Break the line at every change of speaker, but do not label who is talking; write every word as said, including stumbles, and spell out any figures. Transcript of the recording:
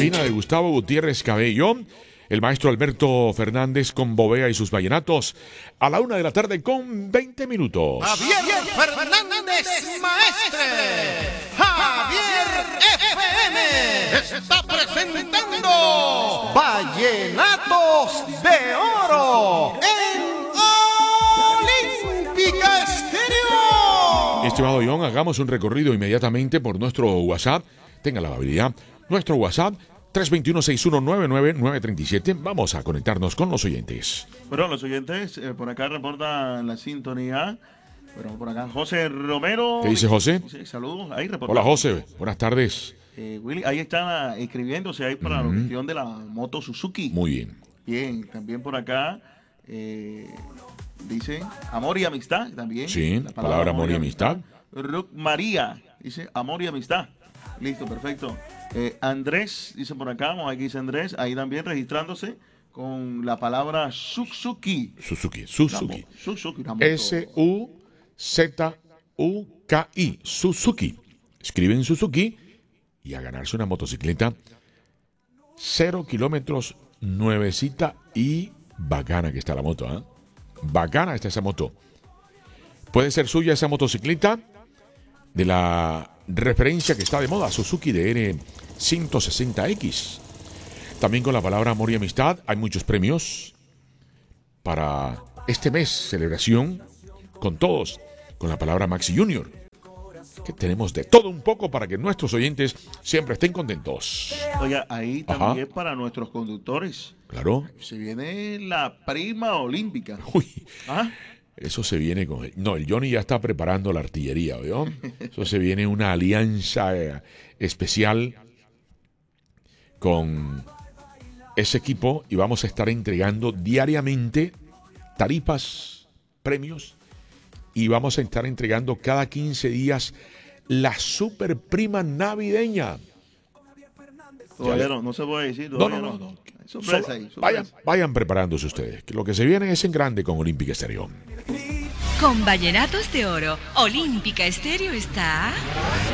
cabina de Gustavo Gutiérrez Cabello, el maestro Alberto Fernández con Bovea y sus vallenatos, a la una de la tarde con veinte minutos.
Javier Fernández, maestre. Javier F M está presentando Vallenatos de Oro en Olímpica Estéreo.
Estimado John, hagamos un recorrido inmediatamente por nuestro WhatsApp. Tenga la amabilidad. Nuestro WhatsApp tres dos uno, seis uno nueve nueve nueve tres siete. Vamos a conectarnos con los oyentes.
Bueno, los oyentes eh, por acá reportan la sintonía. Bueno, por acá José Romero.
¿Qué dice José?
Sí, saludos. Ahí reporta.
Hola José, buenas tardes.
Eh, Willy, ahí están inscribiéndose ahí para uh-huh. la cuestión de la moto Suzuki.
Muy bien.
Bien, también por acá eh, dice amor y amistad también.
Sí, la palabra, palabra amor y amistad.
Ruth María dice amor y amistad. Listo, perfecto. Eh, Andrés, dice por acá, aquí dice Andrés, ahí también registrándose con la palabra Suzuki.
Suzuki, Suzuki.
Suzuki.
S U Z U K I, Suzuki. Escriben Suzuki y a ganarse una motocicleta cero kilómetros, nuevecita y bacana que está la moto, ¿eh? Bacana está esa moto. Puede ser suya esa motocicleta de la referencia que está de moda, Suzuki D R ciento sesenta X. También con la palabra amor y amistad hay muchos premios para este mes, celebración con todos, con la palabra Maxi Junior, que tenemos de todo un poco para que nuestros oyentes siempre estén contentos.
Oiga, ahí también Ajá. para nuestros conductores.
Claro.
Se viene la prima olímpica.
Uy.
¿Ah?
Eso se viene con... No, el Johnny ya está preparando la artillería, ¿vio? Eso se viene una alianza eh, especial con ese equipo y vamos a estar entregando diariamente tarifas, premios y vamos a estar entregando cada quince días la super prima navideña.
Todavía no, no se puede decir.
No, no, no. no. Sorpresa ahí, sorpresa. Vayan, vayan preparándose ustedes, que lo que se viene es en grande con Olímpica Estéreo.
Con Vallenatos de Oro, Olímpica Estéreo está...